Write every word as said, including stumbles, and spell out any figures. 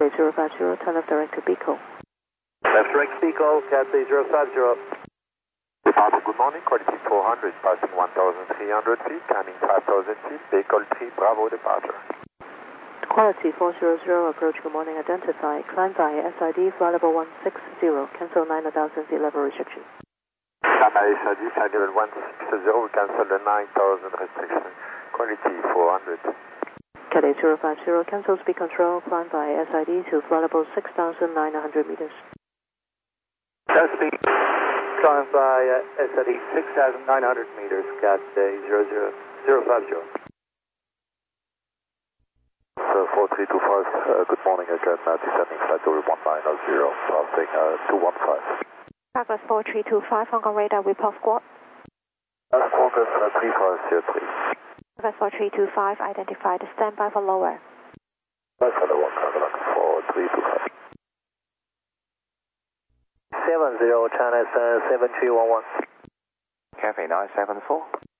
zero five zero, turn left direct to Beagle. Left direct Beagle, Cathay zero five zero. Departure, good morning, quality four hundred, passing one thousand three hundred feet, climbing five thousand feet, Beagle three, Bravo, departure. Quality four hundred, approach, good morning, identify, climb by S I D, flight level one six zero, cancel nine thousand feet level restriction. Climb by S I D, flight level one six zero, cancel the nine thousand restriction, quality four hundred. Cathay zero five zero, cancel speed control, climb by S I D to flight level six thousand nine hundred meters. No speed, climb by uh, S I D six thousand nine hundred meters, Cathay zero zero zero five zero. So four three two five, uh, good morning again, uh, descending flight level one nine zero, passing uh, two one five. Progress four three two five, Hong Kong radar, repulse squad. Uh, Progress uh, three five zero three. Progress four three two five, identified, standby for lower. That's for the one, four three two five. seven zero, China uh, seven three one one. Cafe nine seven four.